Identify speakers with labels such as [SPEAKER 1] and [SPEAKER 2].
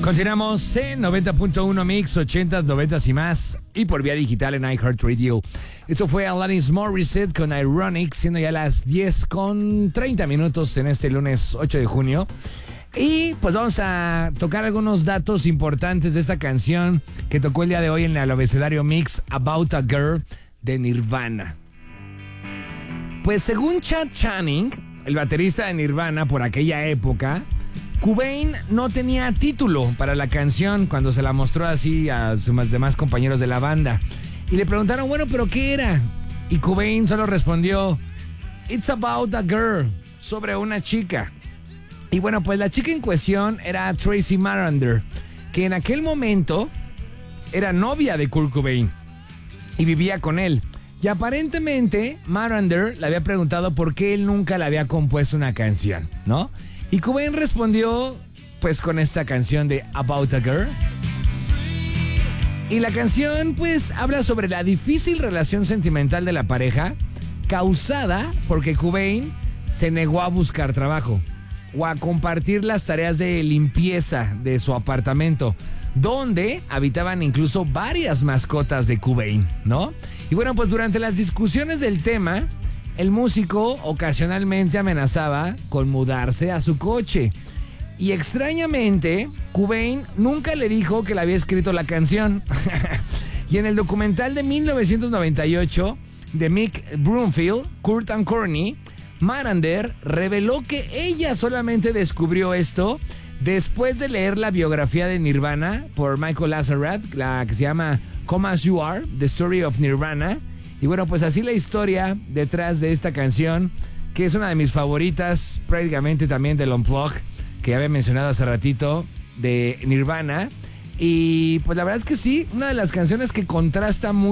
[SPEAKER 1] Continuamos en 90.1 Mix, 80s, 90s y más, y por vía digital en iHeartRadio. Esto fue Alanis Morissette con Ironic, siendo ya las 10:30 en este lunes 8 de junio. Y pues vamos a tocar algunos datos importantes de esta canción que tocó el día de hoy en el abecedario Mix, About a Girl, de Nirvana. Pues según Chad Channing, el baterista de Nirvana por aquella época, Cobain no tenía título para la canción cuando se la mostró así a sus demás compañeros de la banda. Y le preguntaron, bueno, ¿pero qué era? Y Cobain solo respondió, It's about a girl, sobre una chica. Y bueno, pues la chica en cuestión era Tracy Marander, que en aquel momento era novia de Kurt Cobain y vivía con él. Y aparentemente Marander le había preguntado por qué él nunca le había compuesto una canción, ¿no? Y Cobain respondió pues con esta canción de About a Girl. Y la canción pues habla sobre la difícil relación sentimental de la pareja, causada porque Cobain se negó a buscar trabajo o a compartir las tareas de limpieza de su apartamento, donde habitaban incluso varias mascotas de Cobain, ¿no? Y bueno, pues durante las discusiones del tema, el músico ocasionalmente amenazaba con mudarse a su coche. Y extrañamente, Cobain nunca le dijo que le había escrito la canción. Y en el documental de 1998 de Mick Broomfield, Kurt and Courtney, Marander reveló que ella solamente descubrió esto después de leer la biografía de Nirvana por Michael Lazarat, la que se llama Come As You Are, The Story of Nirvana. Y bueno, pues así la historia detrás de esta canción, que es una de mis favoritas, prácticamente también del Unplugged, que ya había mencionado hace ratito, de Nirvana. Y pues la verdad es que sí, una de las canciones que contrasta mucho